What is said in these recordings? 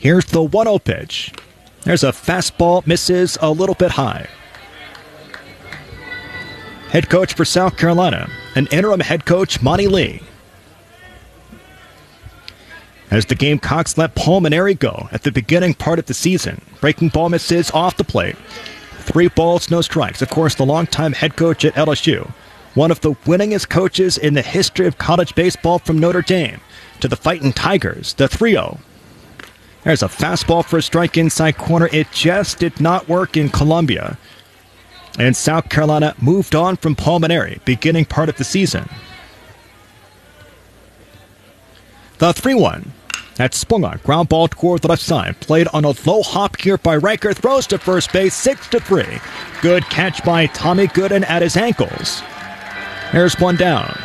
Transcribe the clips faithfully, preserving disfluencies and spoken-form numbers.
Here's the one oh pitch. There's a fastball, misses a little bit high. Head coach for South Carolina, an interim head coach, Monty Lee. As the Gamecocks let Pulmonary go at the beginning part of the season. Breaking ball misses off the plate. Three balls, no strikes. Of course, the longtime head coach at L S U. One of the winningest coaches in the history of college baseball from Notre Dame to the Fighting Tigers, the three oh. There's a fastball for a strike inside corner. It just did not work in Columbia. And South Carolina moved on from Pulmonary beginning part of the season. The three one. That's swung on. Ground ball toward the left side. Played on a low hop here by Riker. Throws to first base. six to three. Good catch by Tommy Gooden at his ankles. There's one down.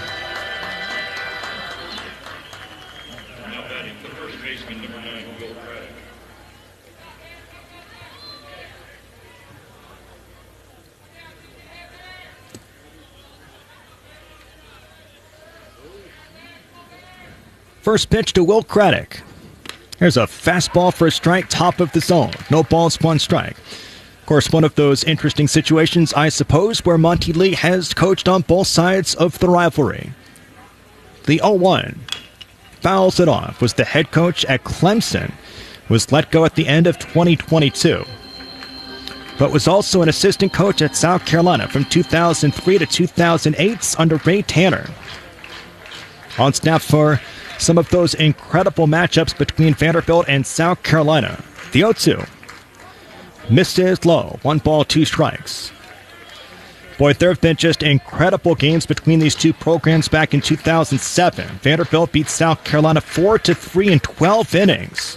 First pitch to Will Craddock. There's a fastball for a strike, top of the zone. No balls, one strike. Of course, one of those interesting situations, I suppose, where Monty Lee has coached on both sides of the rivalry. The oh one fouls it off. Was the head coach at Clemson. Was let go at the end of twenty twenty-two. But was also an assistant coach at South Carolina from two thousand three to two thousand eight under Ray Tanner. On staff for some of those incredible matchups between Vanderbilt and South Carolina. The oh two. Misses low. One ball, two strikes. Boy, there have been just incredible games between these two programs back in two thousand seven. Vanderbilt beat South Carolina four to three in twelve innings.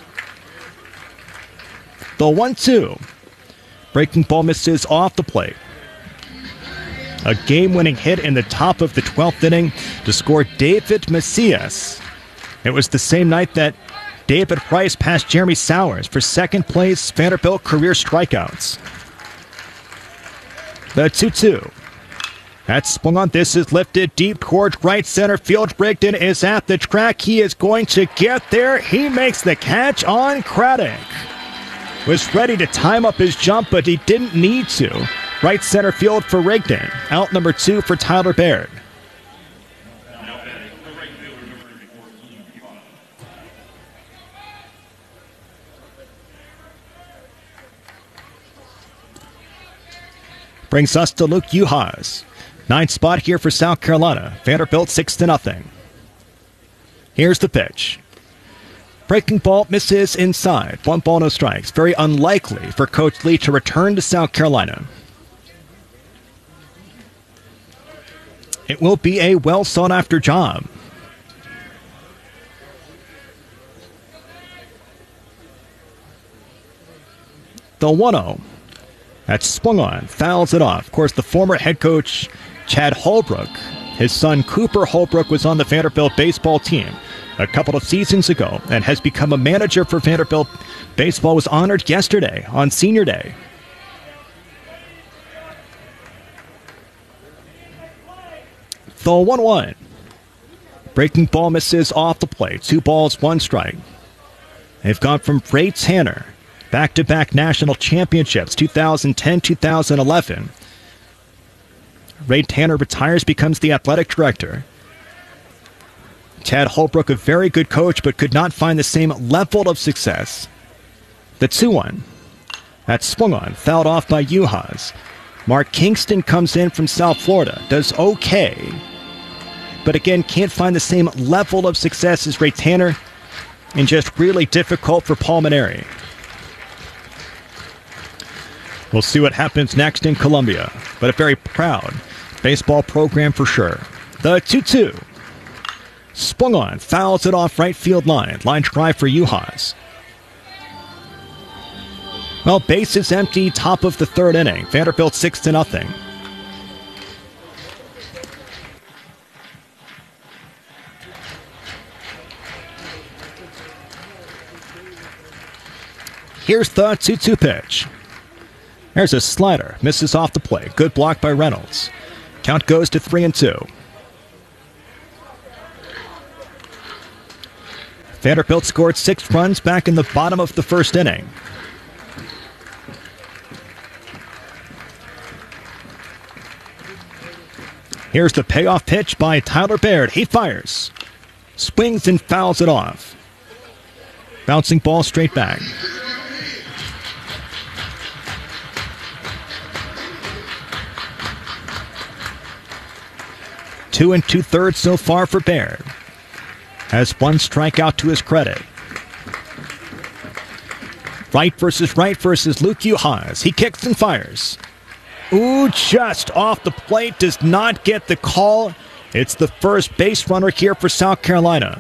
The one two. Breaking ball misses off the plate. A game-winning hit in the top of the twelfth inning to score David Macias. It was the same night that David Price passed Jeremy Sowers for second place Vanderbilt career strikeouts. The two two. That's swung on. This is lifted deep towards right center field. Brigden is at the track. He is going to get there. He makes the catch on Craddock. Was ready to time up his jump, but he didn't need to. Right center field for Rigdon. Out number two for Tyler Baird. Brings us to Luke Uhas. Ninth spot here for South Carolina. Vanderbilt six to nothing. Here's the pitch. Breaking ball misses inside. One ball, no strikes. Very unlikely for Coach Lee to return to South Carolina. It will be a well sought after job. The one oh. That's swung on, fouls it off. Of course, the former head coach, Chad Holbrook, his son Cooper Holbrook was on the Vanderbilt baseball team a couple of seasons ago and has become a manager for Vanderbilt baseball. Was honored yesterday on Senior Day. The one one. Breaking ball misses off the plate. Two balls, one strike. They've gone from Ray Tanner. Back-to-back national championships, two thousand ten, two thousand eleven. Ray Tanner retires, becomes the athletic director. Chad Holbrook, a very good coach, but could not find the same level of success. The two one. That's swung on, fouled off by Uhas. Mark Kingston comes in from South Florida, does okay, but again, can't find the same level of success as Ray Tanner, and just really difficult for Pulmonary. We'll see what happens next in Columbia, but a very proud baseball program for sure. The two two. Swung on, fouls it off right field line. Line drive for Uhas. Well, base is empty, top of the third inning. Vanderbilt six to nothing. Here's the two two pitch. There's a slider. Misses off the plate. Good block by Reynolds. Count goes to three and two. Vanderbilt scored six runs back in the bottom of the first inning. Here's the payoff pitch by Tyler Baird. He fires. Swings and fouls it off. Bouncing ball straight back. Two and two-thirds so far for Baird. Has one strikeout to his credit. Right versus right versus Luke Uhas. He kicks and fires. Ooh, just off the plate. Does not get the call. It's the first base runner here for South Carolina.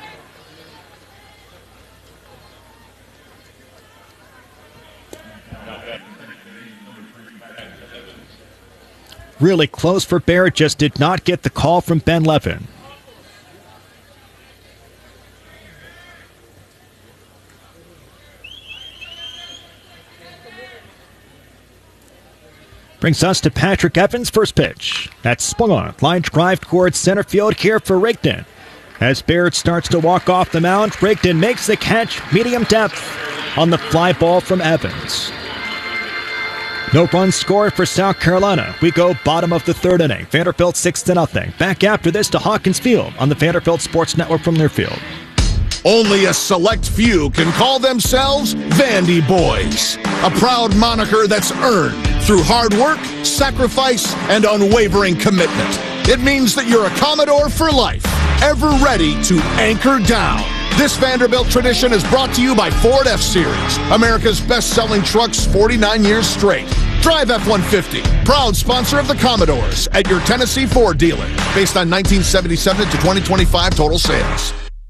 Really close for Baird. Just did not get the call from Ben Levin. Brings us to Patrick Evans' first pitch. That's swung on. Line drive towards center field here for Rigdon. As Baird starts to walk off the mound, Rigdon makes the catch, medium depth on the fly ball from Evans. No runs scored for South Carolina. We go bottom of the third inning. Vanderbilt six to nothing. Back after this to Hawkins Field on the Vanderbilt Sports Network from their field. Only a select few can call themselves Vandy Boys, a proud moniker that's earned through hard work, sacrifice, and unwavering commitment. It means that you're a Commodore for life, ever ready to anchor down. This Vanderbilt tradition is brought to you by Ford F-Series, America's best-selling trucks forty-nine years straight. Drive F one fifty, proud sponsor of the Commodores at your Tennessee Ford dealer, based on nineteen seventy-seven to twenty twenty-five total sales.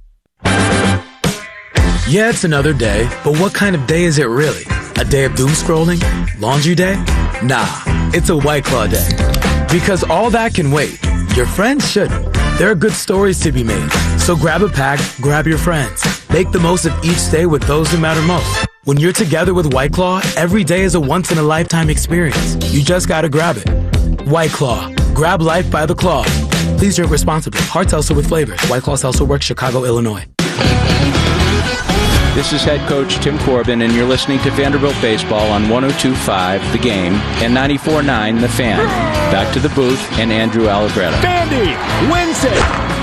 Yeah, it's another day, but what kind of day is it really? A day of doom scrolling? Laundry day? Nah, it's a White Claw day. Because all that can wait. Your friends shouldn't. There are good stories to be made. So grab a pack, grab your friends. Make the most of each day with those who matter most. When you're together with White Claw, every day is a once-in-a-lifetime experience. You just gotta grab it. White Claw. Grab life by the claw. Please drink responsibly. Hard seltzer with flavors. White Claw Seltzer Works, Chicago, Illinois. This is head coach Tim Corbin, and you're listening to Vanderbilt Baseball on one oh two point five The Game and ninety-four point nine The Fan. Back to the booth and Andrew Allegretto. Vandy wins it!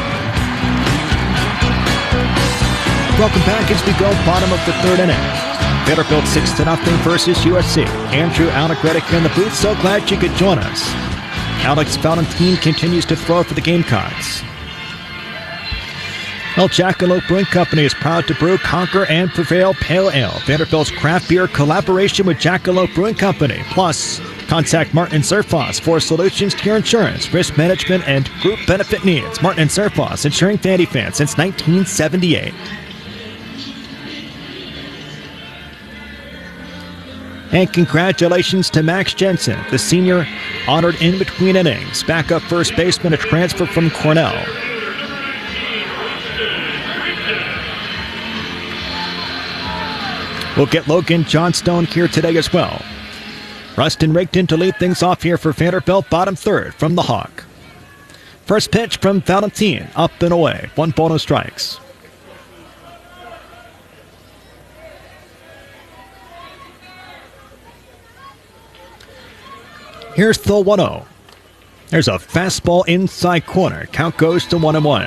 Welcome back as we go bottom of the third inning. Vanderbilt six to nothing versus U S C. Andrew Allegretto here in the booth. So glad you could join us. Alex Valentin continues to throw for the Gamecocks. Well, Jackalope Brewing Company is proud to brew, conquer, and prevail Pale Ale, Vanderbilt's craft beer collaboration with Jackalope Brewing Company. Plus, contact Martin and Surfoss for solutions to your insurance, risk management, and group benefit needs. Martin and Surfoss, insuring Vandy fans since nineteen seventy-eight. And congratulations to Max Jensen, the senior honored in between innings. Backup first baseman, a transfer from Cornell. We'll get Logan Johnstone here today as well. Rustin Rigdon to lead things off here for Vanderbilt, bottom third from the Hawk. First pitch from Valentin, up and away. One ball, no strikes. Here's the one oh. There's a fastball inside corner. Count goes to one and one.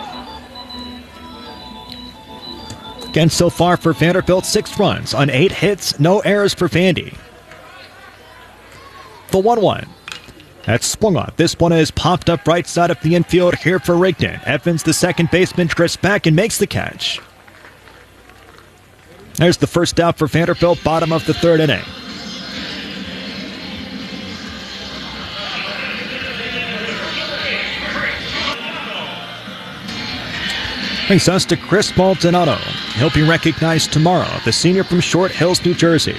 Again, so far for Vanderbilt, six runs on eight hits, no errors for Vandy. The one one. That's swung on. This one is popped up right side of the infield here for Rigdon. Evans, the second baseman, drifts back and makes the catch. There's the first out for Vanderbilt, bottom of the third inning. Brings us to Chris Maldonado. He'll be recognized tomorrow, the senior from Short Hills, New Jersey.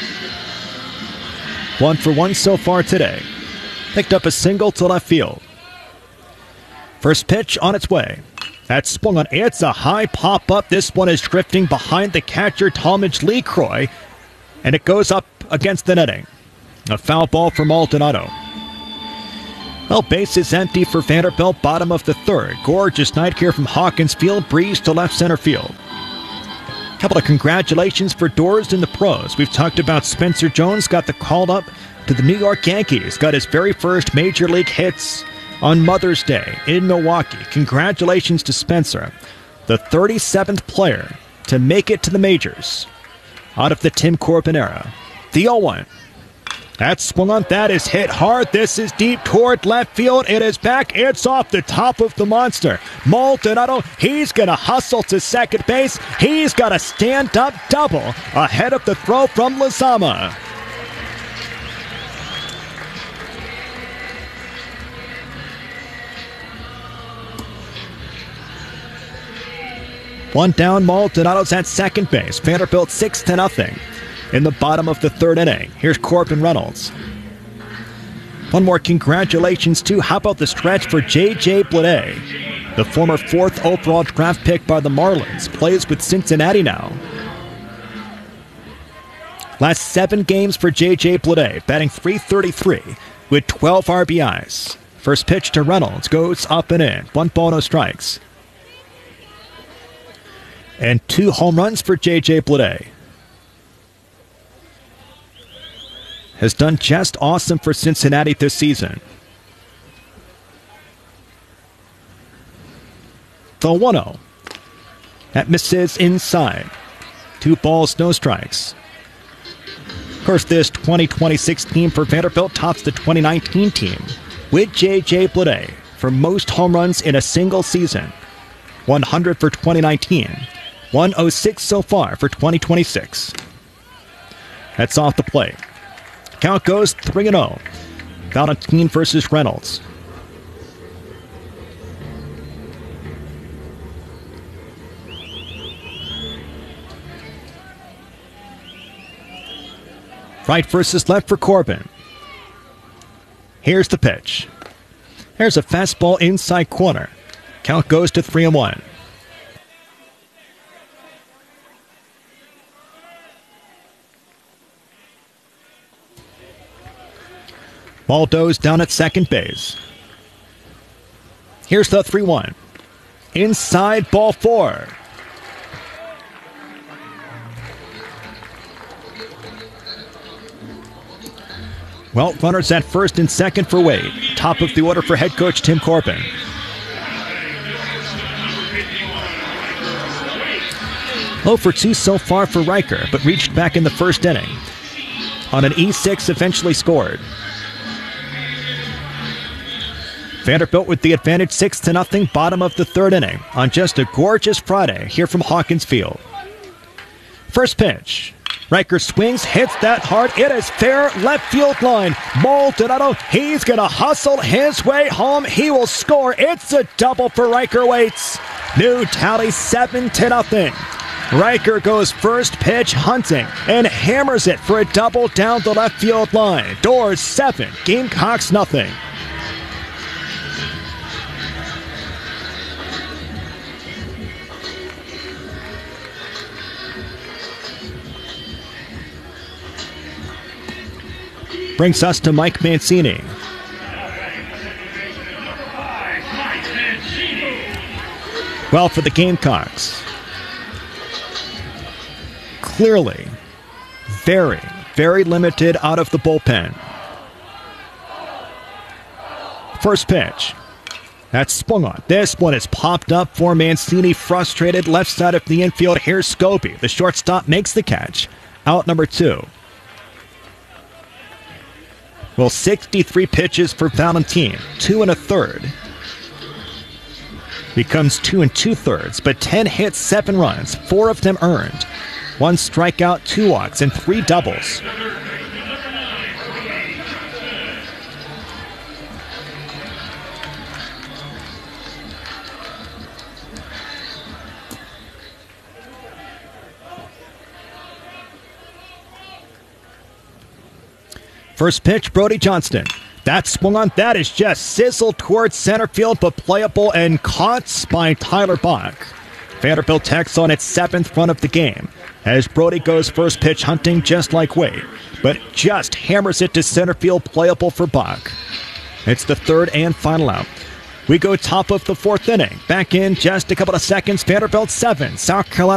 One for one so far today. Picked up a single to left field. First pitch on its way. That's swung on. It's a high pop-up. This one is drifting behind the catcher, Talmadge Lee Croy, and it goes up against the netting. A foul ball for Maldonado. Well, base is empty for Vanderbilt, bottom of the third. Gorgeous night here from Hawkins Field, breeze to left center field. Couple of congratulations for doors in the pros. We've talked about Spencer Jones, got the call up to the New York Yankees, got his very first major league hits on Mother's Day in Milwaukee. Congratulations to Spencer, the thirty-seventh player to make it to the majors out of the Tim Corbin era. The oh one. That swung on, that is hit hard. This is deep toward left field. It is back. It's off the top of the monster. Maldonado, he's going to hustle to second base. He's got a stand-up double ahead of the throw from Lizama. One down, Maldonado's at second base. Vanderbilt six to nothing. In the bottom of the third inning. Here's Corbin Reynolds. One more congratulations too. How about the stretch for J J Bleday? The former fourth overall draft pick by the Marlins plays with Cincinnati now. Last seven games for J J Bleday, batting three thirty-three with twelve R B Is. First pitch to Reynolds goes up and in. One ball, no strikes. And two home runs for J J Bleday. Has done just awesome for Cincinnati this season. The one oh. That misses inside. Two balls, no strikes. Of course, this twenty twenty-six team for Vanderbilt tops the twenty nineteen team with J J Bleday for most home runs in a single season. one hundred for twenty nineteen. one oh six so far for twenty twenty-six. That's off the plate. Count goes three and oh. Valentin versus Reynolds. Right versus left for Corbin. Here's the pitch. Here's a fastball inside corner. Count goes to three and one. Baldo's down at second base. Here's the three one. Inside, ball four. Well, runners at first and second for Wade. Top of the order for head coach Tim Corbin. oh for two so far for Riker, but reached back in the first inning. On an E six, eventually scored. Vanderbilt with the advantage six to nothing, bottom of the third inning on just a gorgeous Friday here from Hawkins Field. First pitch. Riker swings, hits that hard. It is fair, left field line. Maldonado, he's going to hustle his way home. He will score. It's a double for Riker Waits. New tally seven to nothing. Riker goes first pitch hunting and hammers it for a double down the left field line. Doors seven, Gamecocks nothing. Brings us to Mike Mancini. Well, for the Gamecocks, clearly very, very limited out of the bullpen. First pitch. That's swung on. This one is popped up for Mancini, frustrated left side of the infield. Here's Scobie. The shortstop makes the catch. Out number two. Well, sixty-three pitches for Valentin, two and a third. Becomes two and two thirds, but ten hits, seven runs, four of them earned. One strikeout, two walks, and three doubles. First pitch, Brody Johnston. That swung on. That is just sizzled towards center field, but playable and caught by Tyler Bach. Vanderbilt tacks on its seventh run of the game as Brody goes first pitch hunting just like Wade, but just hammers it to center field, playable for Bach. It's the third and final out. We go top of the fourth inning. Back in just a couple of seconds. Vanderbilt seven, South Carolina